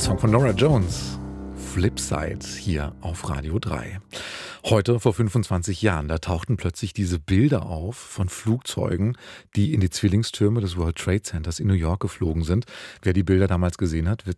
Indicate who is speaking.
Speaker 1: Song von Norah Jones. Flipside hier auf Radio 3. Heute vor 25 Jahren, da tauchten plötzlich diese Bilder auf von Flugzeugen, die in die Zwillingstürme des World Trade Centers in New York geflogen sind. Wer die Bilder damals gesehen hat, wird